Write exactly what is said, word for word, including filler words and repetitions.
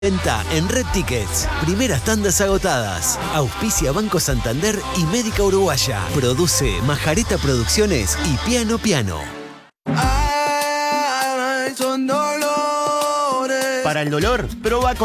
Venta en Red Tickets. Primeras tandas agotadas. Auspicia Banco Santander y Médica Uruguaya. Produce Majareta Producciones y Piano Piano. Ay, son dolores. Para el dolor, proba